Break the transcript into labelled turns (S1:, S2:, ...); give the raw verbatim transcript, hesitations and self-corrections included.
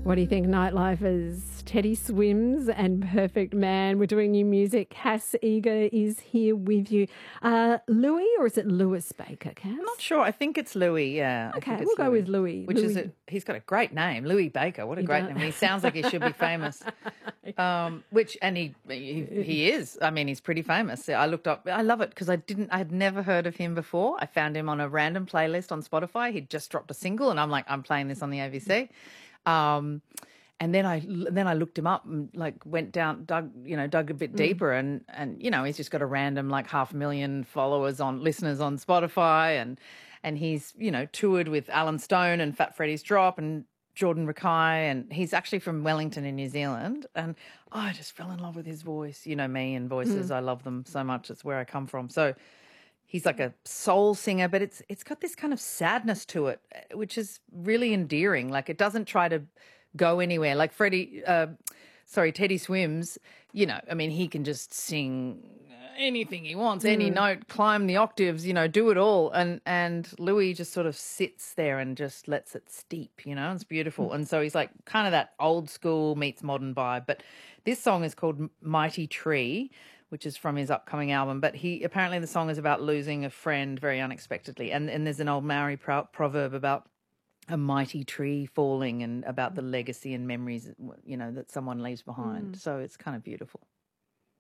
S1: What do you think, Nightlife? Teddy Swims and Perfect Man. We're doing new music. Cass Eager is here with you. Uh, Louis, or is it Lewis Baker, Cass?
S2: I'm not sure. I think it's Louis, yeah. I
S1: Okay,
S2: think it's
S1: we'll go
S2: Louis,
S1: with Louis.
S2: Which
S1: Louis.
S2: is a, he's got a great name, Louis Baker. What a
S1: He
S2: great
S1: does.
S2: name. He sounds like he should be famous. Um, which, and he, he he is. I mean, he's pretty famous. I looked up, I love it because I didn't, I had never heard of him before. I found him on a random playlist on Spotify. He'd just dropped a single and I'm like, I'm playing this on the A B C. Um, And then I then I looked him up and like went down, dug you know, dug a bit deeper, and and you know he's just got a random like half a million followers on listeners on Spotify, and and he's you know toured with Alan Stone and Fat Freddy's Drop and Jordan Rakei, and he's actually from Wellington in New Zealand, and oh, I just fell in love with his voice. You know me and voices, I love them so much. It's where I come from. So he's like a soul singer, but it's it's got this kind of sadness to it, which is really endearing. Like it doesn't try to go anywhere. Like Freddie, uh, sorry, Teddy Swims, you know, I mean, he can just sing anything he wants, any note, climb the octaves, you know, do it all. And and Louis just sort of sits there and just lets it steep, you know, it's beautiful. And so he's like kind of that old school meets modern vibe. But this song is called Mighty Tree, which is from his upcoming album. But he apparently the song is about losing a friend very unexpectedly. And, and there's an old Maori pro- proverb about a mighty tree falling and about the legacy and memories, you know, that someone leaves behind. So it's kind of beautiful.